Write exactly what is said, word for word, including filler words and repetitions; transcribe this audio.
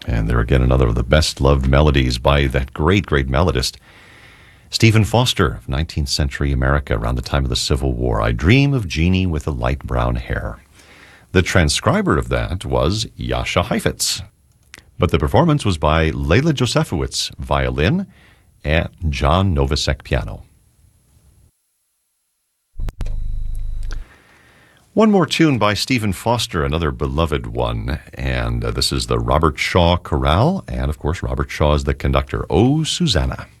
And there again, another of the best-loved melodies by that great, great melodist, Stephen Foster of nineteenth century America, around the time of the Civil War. I Dream of Jeannie with the Light Brown Hair. The transcriber of that was Jascha Heifetz. But the performance was by Leila Josefowicz, violin, and John Novosek, piano. One more tune by Stephen Foster, another beloved one, and uh, this is the Robert Shaw Chorale, and of course Robert Shaw is the conductor. Oh, Susanna.